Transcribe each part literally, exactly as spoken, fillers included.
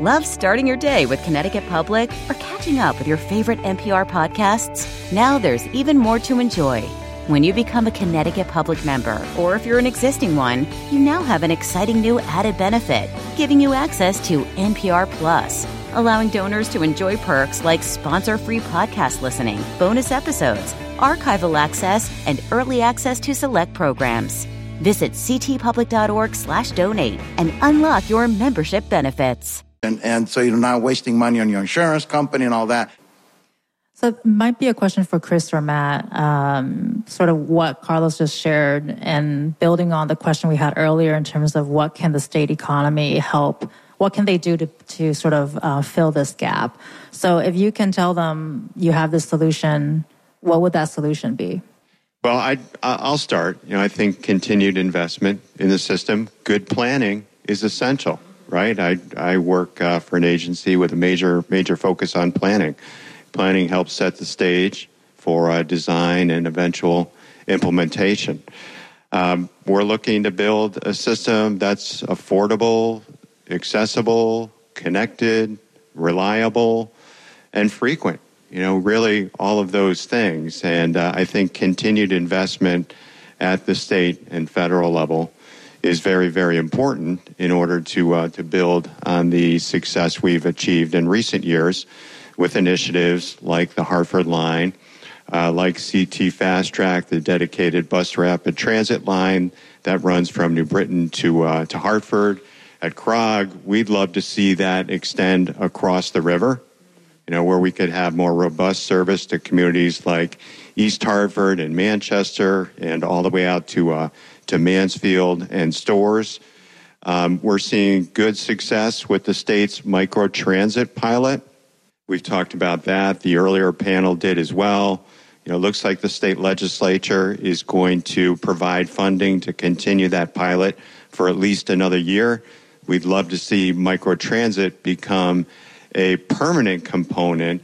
Love starting your day with Connecticut Public or catching up with your favorite N P R podcasts? Now there's even more to enjoy. When you become a Connecticut Public member, or if you're an existing one, you now have an exciting new added benefit, giving you access to N P R Plus, allowing donors to enjoy perks like sponsor-free podcast listening, bonus episodes, archival access, and early access to select programs. Visit ctpublic.org slash donate and unlock your membership benefits. And, and so you're not wasting money on your insurance company and all that. So it might be a question for Chris or Matt, um, sort of what Carlos just shared and building on the question we had earlier in terms of what can the state economy help, what can they do to, to sort of uh, fill this gap? So if you can tell them you have this solution, what would that solution be? Well, I, I'll start. You know, I think continued investment in the system, good planning is essential, right? I, I work uh, for an agency with a major, major focus on planning. Planning helps set the stage for uh, design and eventual implementation. Um, we're looking to build a system that's affordable, accessible, connected, reliable, and frequent. You know, really all of those things. And uh, I think continued investment at the state and federal level is very, very important in order to uh, to build on the success we've achieved in recent years with initiatives like the Hartford line, uh, like C T Fast Track, the dedicated bus rapid transit line that runs from New Britain to uh, to Hartford. At C R O G, we'd love to see that extend across the river, you know, where we could have more robust service to communities like East Hartford and Manchester and all the way out to uh, to Mansfield and Storrs. Um, we're seeing good success with the state's microtransit pilot. We've talked about that. The earlier panel did as well. You know, it looks like the state legislature is going to provide funding to continue that pilot for at least another year. We'd love to see microtransit become a permanent component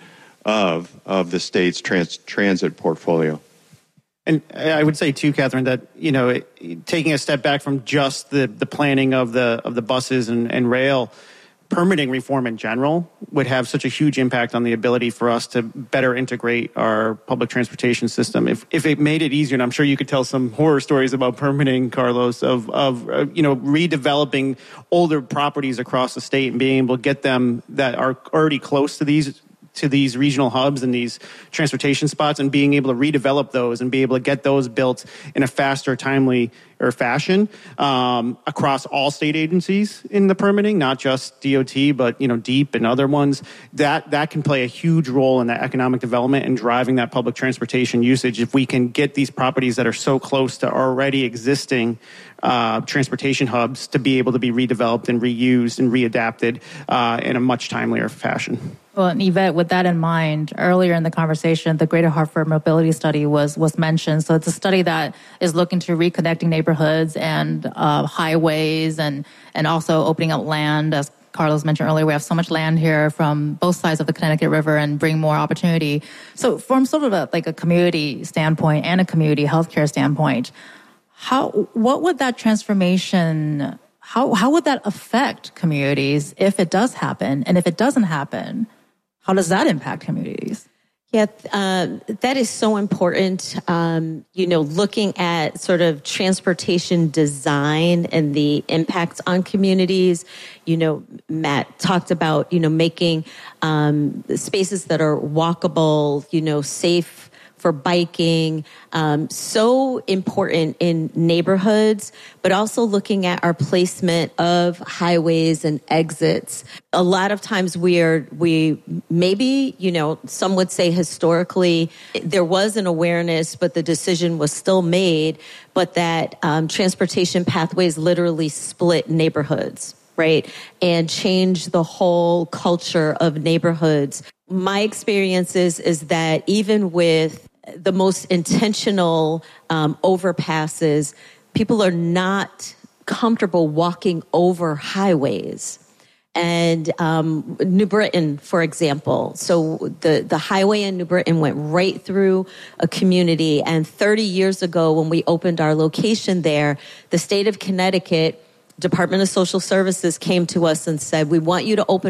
of of the state's trans, transit portfolio. And I would say too, Catherine, that you know, it, taking a step back from just the the planning of the of the buses and, and rail, permitting reform in general would have such a huge impact on the ability for us to better integrate our public transportation system. If if it made it easier, and I'm sure you could tell some horror stories about permitting, Carlos, of of uh, you know, redeveloping older properties across the state and being able to get them that are already close to these to these regional hubs and these transportation spots, and being able to redevelop those and be able to get those built in a faster, timely or fashion um, across all state agencies in the permitting, not just D O T, but you know, DEEP and other ones. That that can play a huge role in the economic development and driving that public transportation usage. If we can get these properties that are so close to already existing uh, transportation hubs to be able to be redeveloped and reused and readapted uh, in a much timelier fashion. Well, and Yvette, with that in mind, earlier in the conversation, the Greater Hartford Mobility Study was was mentioned. So it's a study that is looking to reconnecting neighborhoods and uh, highways and, and also opening up land. As Carlos mentioned earlier, we have so much land here from both sides of the Connecticut River and bring more opportunity. So from sort of a, like a community standpoint and a community healthcare standpoint, how what would that transformation, how how would that affect communities if it does happen? And if it doesn't happen, how does that impact communities? Yeah, uh, that is so important. Um, you know, looking at sort of transportation design and the impacts on communities. You know, Matt talked about, you know, making um, spaces that are walkable, you know, safe for biking, um, so important in neighborhoods, but also looking at our placement of highways and exits. A lot of times we are, we maybe, you know, some would say historically there was an awareness, but the decision was still made, but that um, transportation pathways literally split neighborhoods, right? And change the whole culture of neighborhoods. My experience is, is that even with the most intentional um, overpasses, people are not comfortable walking over highways. And um, New Britain, for example, so the, the highway in New Britain went right through a community. And thirty years ago, when we opened our location there, the state of Connecticut Department of Social Services came to us and said, we want you to open